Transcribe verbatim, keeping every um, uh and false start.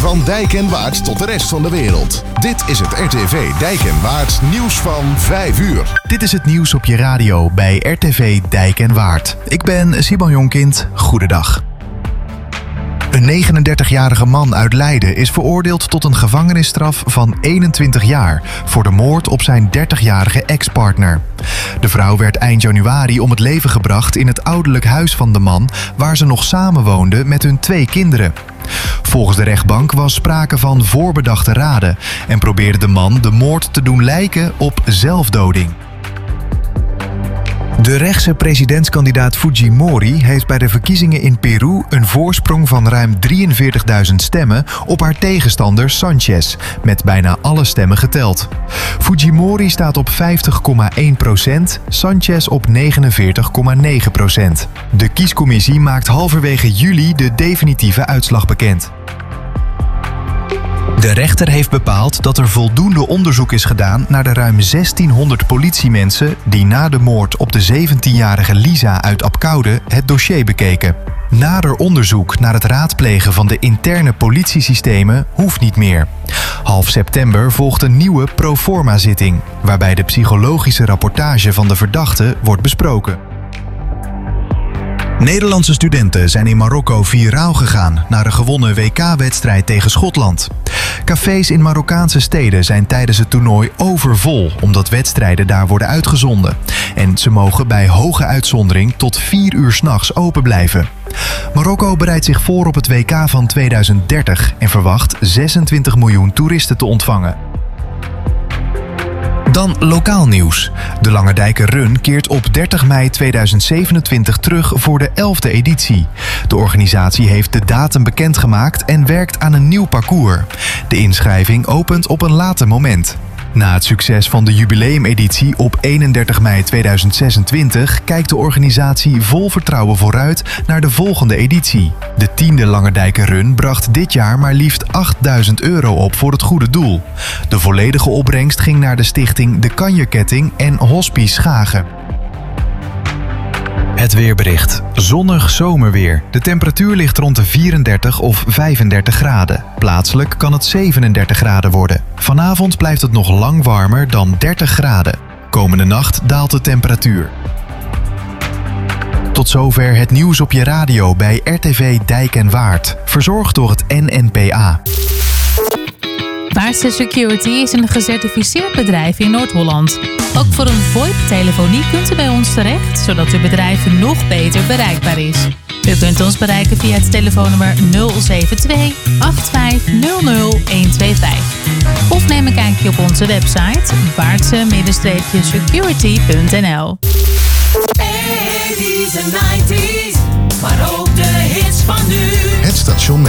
Van Dijk en Waard tot de rest van de wereld. Dit is het R T V Dijk en Waard nieuws van vijf uur. Dit is het nieuws op je radio bij R T V Dijk en Waard. Ik ben Simon Jonkind. Goedendag. Een negenendertigjarige man uit Leiden is veroordeeld tot een gevangenisstraf van eenentwintig jaar... voor de moord op zijn dertigjarige ex-partner. De vrouw werd eind januari om het leven gebracht in het ouderlijk huis van de man... waar ze nog samenwoonde met hun twee kinderen. Volgens de rechtbank was sprake van voorbedachte raden... en probeerde de man de moord te doen lijken op zelfdoding. De rechtse presidentskandidaat Fujimori heeft bij de verkiezingen in Peru een voorsprong van ruim drieënveertigduizend stemmen op haar tegenstander Sanchez, met bijna alle stemmen geteld. Fujimori staat op vijftig komma één procent, Sanchez op negenenveertig komma negen procent. De kiescommissie maakt halverwege juli de definitieve uitslag bekend. De rechter heeft bepaald dat er voldoende onderzoek is gedaan naar de ruim zestienhonderd politiemensen die na de moord op de zeventienjarige Lisa uit Apkoude het dossier bekeken. Nader onderzoek naar het raadplegen van de interne politiesystemen hoeft niet meer. Half september volgt een nieuwe proforma-zitting, waarbij de psychologische rapportage van de verdachte wordt besproken. Nederlandse studenten zijn in Marokko viraal gegaan na de gewonnen W K-wedstrijd tegen Schotland. Cafés in Marokkaanse steden zijn tijdens het toernooi overvol omdat wedstrijden daar worden uitgezonden. En ze mogen bij hoge uitzondering tot vier uur 's nachts open blijven. Marokko bereidt zich voor op het W K van tweeduizend dertig en verwacht zesentwintig miljoen toeristen te ontvangen. Dan lokaal nieuws. De Langendijker Run keert op dertig mei tweeduizend zevenentwintig terug voor de elfde editie. De organisatie heeft de datum bekendgemaakt en werkt aan een nieuw parcours. De inschrijving opent op een later moment. Na het succes van de jubileumeditie op eenendertig mei tweeduizend zesentwintig kijkt de organisatie vol vertrouwen vooruit naar de volgende editie. De tiende Langendijker Run bracht dit jaar maar liefst achtduizend euro op voor het goede doel. De volledige opbrengst ging naar de stichting De Kanjerketting en Hospice Schagen. Het weerbericht. Zonnig zomerweer. De temperatuur ligt rond de vierendertig of vijfendertig graden. Plaatselijk kan het zevenendertig graden worden. Vanavond blijft het nog lang warmer dan dertig graden. Komende nacht daalt de temperatuur. Tot zover het nieuws op je radio bij R T V Dijk en Waard. Verzorgd door het N N P A. Waardse Security is een gecertificeerd bedrijf in Noord-Holland. Ook voor een VoIP-telefonie kunt u bij ons terecht, zodat uw bedrijf nog beter bereikbaar is. U kunt ons bereiken via het telefoonnummer nul zeven twee acht vijf nul nul een twee vijf. Of neem een kijkje op onze website waardse security punt n l. eighties en nineties, maar ook de hits van nu. Het station met